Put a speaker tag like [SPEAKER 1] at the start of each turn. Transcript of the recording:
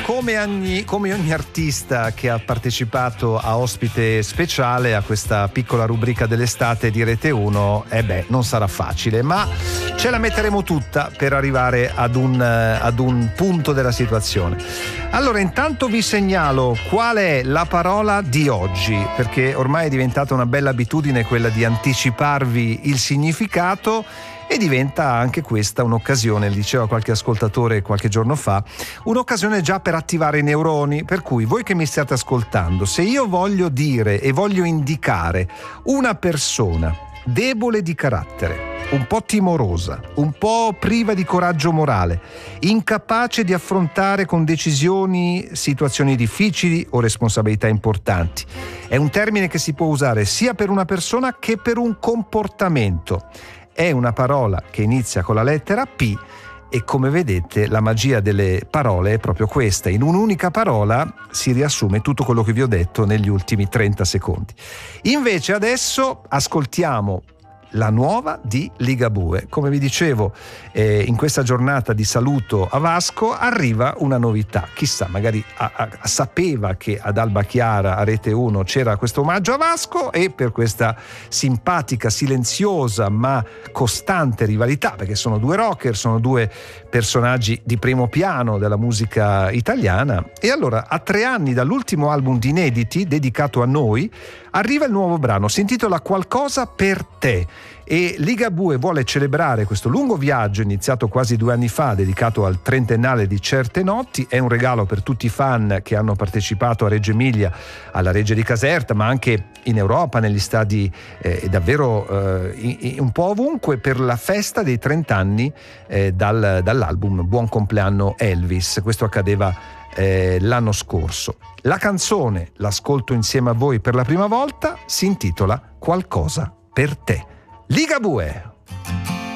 [SPEAKER 1] come ogni artista che ha partecipato a ospite speciale a questa piccola rubrica dell'estate di Rete 1, non sarà facile, ma ce la metteremo tutta per arrivare ad un punto della situazione. Allora, intanto vi segnalo qual è la parola di oggi, perché ormai è diventata una bella abitudine quella di anticiparvi il significato, e diventa anche questa un'occasione, diceva qualche ascoltatore qualche giorno fa, un'occasione già per attivare i neuroni, per cui voi che mi state ascoltando, se io voglio dire e voglio indicare una persona debole di carattere, un po' timorosa, un po' priva di coraggio morale, incapace di affrontare con decisioni situazioni difficili o responsabilità importanti, è un termine che si può usare sia per una persona che per un comportamento. È una parola che inizia con la lettera P e, come vedete, la magia delle parole è proprio questa. In un'unica parola si riassume tutto quello che vi ho detto negli ultimi 30 secondi. Invece adesso ascoltiamo la nuova di Ligabue. Come vi dicevo, in questa giornata di saluto a Vasco arriva una novità. Chissà, magari sapeva che ad Alba Chiara a Rete 1 c'era questo omaggio a Vasco, e per questa simpatica, silenziosa ma costante rivalità, perché sono due rocker, sono due personaggi di primo piano della musica italiana, e allora a 3 anni dall'ultimo album di inediti dedicato a noi arriva il nuovo brano, si intitola Qualcosa per te, e Ligabue vuole celebrare questo lungo viaggio iniziato quasi 2 anni fa, dedicato al 30ennale di Certe Notti. È un regalo per tutti i fan che hanno partecipato a Reggio Emilia, alla Reggia di Caserta, ma anche in Europa, negli stadi davvero un po' ovunque, per la festa dei 30 anni dall'album Buon compleanno Elvis. Questo accadeva l'anno scorso. La canzone, l'ascolto insieme a voi per la prima volta, si intitola Qualcosa per te. Ligabue.